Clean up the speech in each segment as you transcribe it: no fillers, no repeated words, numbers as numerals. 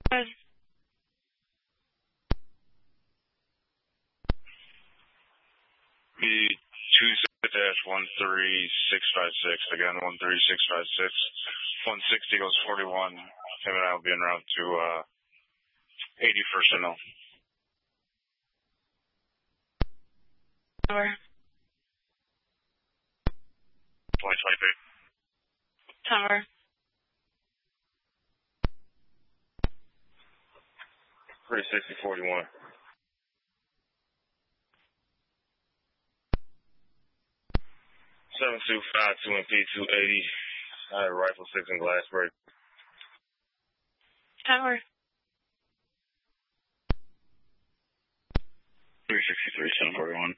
Good. Be 2-13656, again 13656. 160 goes 41. Him and I will be en route to 81st and Mill. Tower. 2023. Tower. 36041. 7252 and P280. I have rifle 6 and glass break. Tower. 363 741.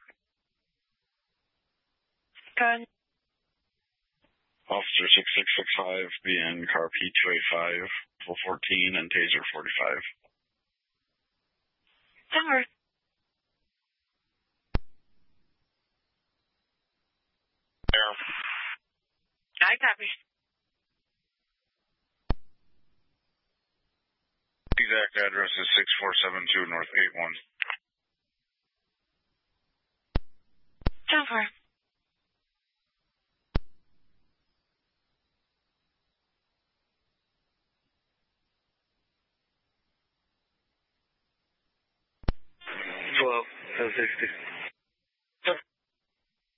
Good. Officer 6665, BN car P285, full 14 and taser 45. Tower. I copy. Exact address is 6472 North 81. Tower. Hello, 1060.